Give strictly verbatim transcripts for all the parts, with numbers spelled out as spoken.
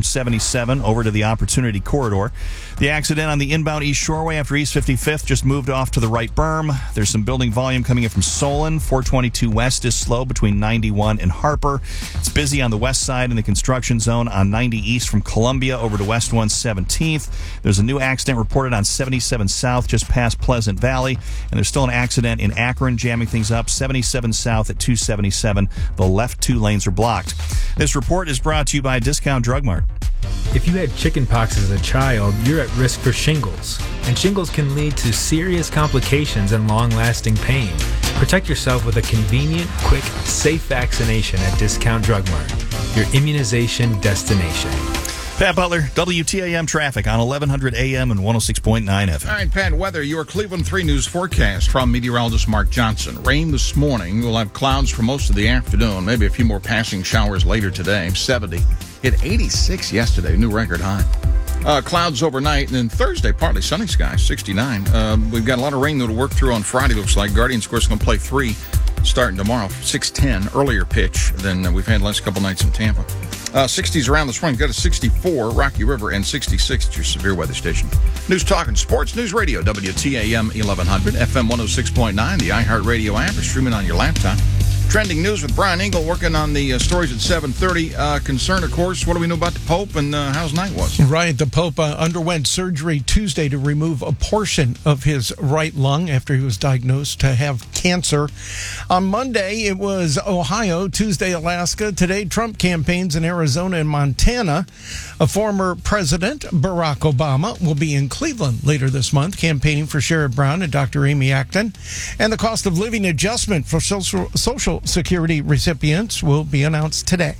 seventy-seven over to the Opportunity Corridor. The accident on the inbound East Shoreway after East fifty-fifth just moved off to the right berm. There's some building volume coming in from Solon. four twenty-two West is slow between ninety-one and Harper. It's busy on the west side in the construction zone on ninety East from Columbia over to West one seventeenth. There's a new accident reported on seventy-seven South just past Pleasant Valley. And there's still an accident in Akron jamming things up. seventy-seven South at two seventy-seven. The left two lanes are blocked. This report is brought to you by Discount Drug Mart. If you had chickenpox as a child, you're at risk for shingles. And shingles can lead to serious complications and long-lasting pain. Protect yourself with a convenient, quick, safe vaccination at Discount Drug Mart, your immunization destination. Pat Butler, W T A M traffic on eleven hundred A M and one oh six point nine F M. All right, Pat, weather, your Cleveland three News forecast from meteorologist Mark Johnson. Rain this morning. We'll have clouds for most of the afternoon, maybe a few more passing showers later today. seventy. Hit eighty-six yesterday, new record high. Uh, clouds overnight, and then Thursday, partly sunny skies, sixty-nine. Uh, we've got a lot of rain, though, to work through on Friday, looks like. Guardians, of course, going to play three starting tomorrow, six ten, earlier pitch than we've had the last couple nights in Tampa. Uh, sixties around this morning. Got a sixty-four, Rocky River, and sixty-six at your severe weather station. News Talk and Sports News Radio, W T A M eleven hundred, F M one oh six point nine, the iHeartRadio app is streaming on your laptop. Trending news with Brian Engel working on the uh, stories at seven thirty. Uh, concern, of course, what do we know about the Pope and uh, how's night was? Right, the Pope uh, underwent surgery Tuesday to remove a portion of his right lung after he was diagnosed to have cancer. On Monday, it was Ohio, Tuesday, Alaska. Today, Trump campaigns in Arizona and Montana. A former president, Barack Obama, will be in Cleveland later this month, campaigning for Sherrod Brown and Doctor Amy Acton. And the cost of living adjustment for social, social Security recipients will be announced today.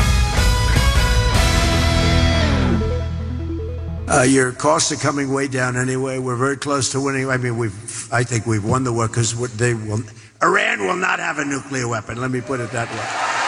Uh, your costs are coming way down anyway. We're very close to winning. I mean, we've. I think we've won the war because they will. Iran will not have a nuclear weapon. Let me put it that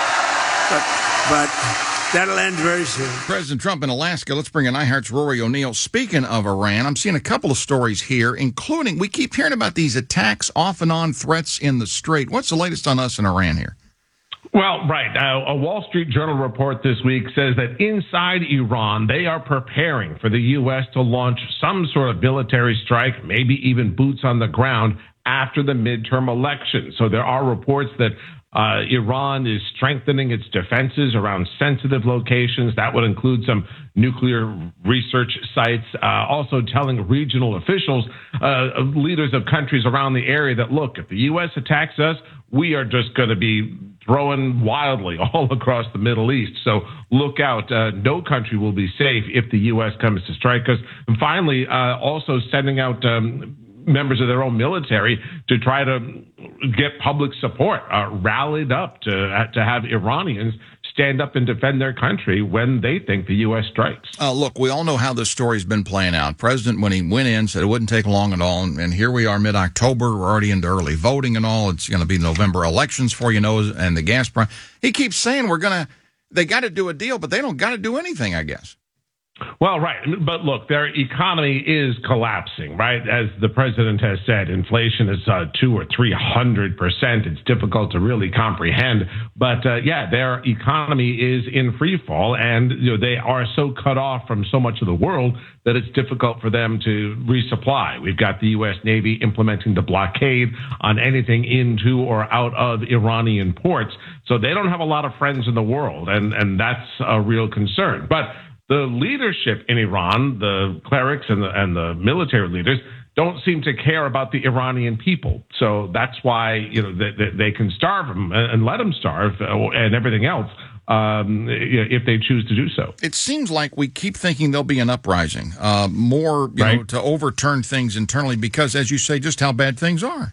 way. But, but that'll end very soon. President Trump in Alaska. Let's bring in iHeart's Rory O'Neill. Speaking of Iran, I'm seeing a couple of stories here, including we keep hearing about these attacks off and on, threats in the Strait. What's the latest on us in Iran here? Well, right. Uh, a Wall Street Journal report this week says that inside Iran, they are preparing for the U S to launch some sort of military strike, maybe even boots on the ground after the midterm election. So there are reports that Uh, Iran is strengthening its defenses around sensitive locations. That would include some nuclear research sites, uh, also telling regional officials, uh, leaders of countries around the area that, look, if the U S attacks us, we are just going to be throwing wildly all across the Middle East. So look out. Uh, no country will be safe if the U S comes to strike us. And finally, uh, also sending out um, members of their own military to try to get public support, uh, rallied up to uh, to have Iranians stand up and defend their country when they think the U S strikes. Uh, look, we all know how this story's been playing out. President, when he went in, said it wouldn't take long at all, and, and here we are mid-October. We're already into early voting and all. It's going to be November elections for you know, and the gas price. He keeps saying we're going to, they got to do a deal, but they don't got to do anything, I guess. Well, right. But look, their economy is collapsing, right? As the president has said, inflation is uh, two or three hundred percent. It's difficult to really comprehend. But uh, yeah, their economy is in free fall, and you know, they are so cut off from so much of the world that it's difficult for them to resupply. We've got the U S Navy implementing the blockade on anything into or out of Iranian ports. So they don't have a lot of friends in the world, and, and that's a real concern. But the leadership in Iran, the clerics and the, and the military leaders, don't seem to care about the Iranian people. So that's why, you know, they, they can starve them and let them starve and everything else um, if they choose to do so. It seems like we keep thinking there'll be an uprising, uh, more you right. know, to overturn things internally because, as you say, just how bad things are.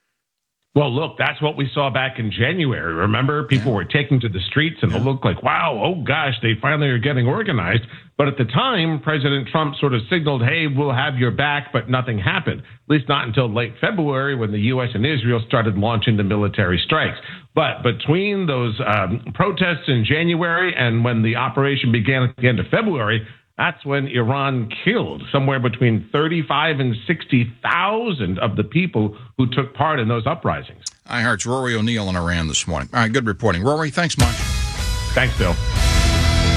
Well, look, that's what we saw back in January. Remember, people yeah. were taking to the streets and yeah. it looked like, wow, oh gosh, they finally are getting organized. But at the time, President Trump sort of signaled, hey, we'll have your back, but nothing happened, at least not until late February when the U S and Israel started launching the military strikes. But between those um, protests in January and when the operation began at the end of February, that's when Iran killed somewhere between thirty-five and sixty thousand of the people who took part in those uprisings. iHeart's Rory O'Neill in Iran this morning. All right, good reporting. Rory, thanks much. Thanks, Bill.